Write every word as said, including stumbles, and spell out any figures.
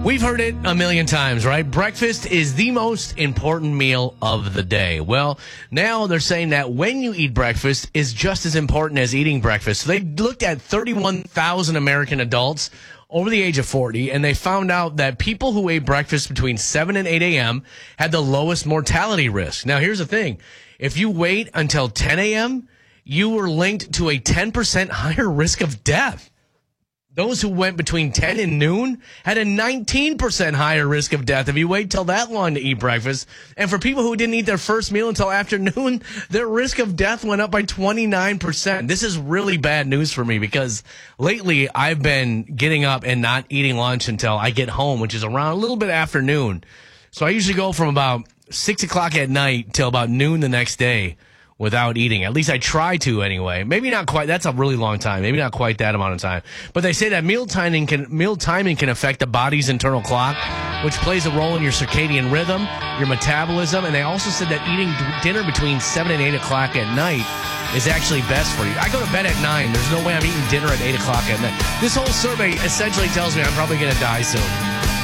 We've heard it a million times, right? Breakfast is the most important meal of the day. Well, now they're saying that when you eat breakfast is just as important as eating breakfast. So they looked at thirty-one thousand American adults over the age of forty, and they found out that people who ate breakfast between seven and eight a.m. had the lowest mortality risk. Now, here's the thing. If you wait until ten a.m., you were linked to a ten percent higher risk of death. Those who went between ten and noon had a nineteen percent higher risk of death if you wait till that long to eat breakfast. And for people who didn't eat their first meal until afternoon, their risk of death went up by twenty-nine percent. This is really bad news for me because lately I've been getting up and not eating lunch until I get home, which is around a little bit after noon. So I usually go from about six o'clock at night till about noon the next day without eating. At least I try to anyway. Maybe not quite. That's a really long time. Maybe not quite that amount of time. But they say that meal timing can meal timing can affect the body's internal clock, which plays a role in your circadian rhythm, your metabolism. And they also said that eating d- dinner between seven and eight o'clock at night is actually best for you. I go to bed at nine. There's no way I'm eating dinner at eight o'clock at night. This whole survey essentially tells me I'm probably going to die soon.